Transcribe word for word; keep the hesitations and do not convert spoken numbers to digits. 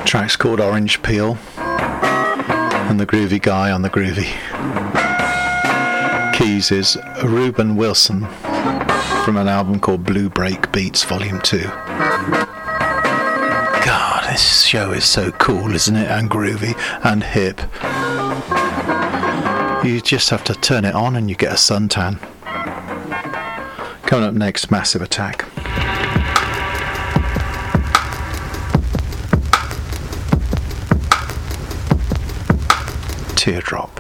Track's called Orange Peel, and the groovy guy on the groovy keys is Ruben Wilson from an album called Blue Break Beats Volume two. God, this show is so cool, isn't it? And groovy and hip. You just have to turn it on and you get a suntan. Coming up next, Massive Attack. Teardrop.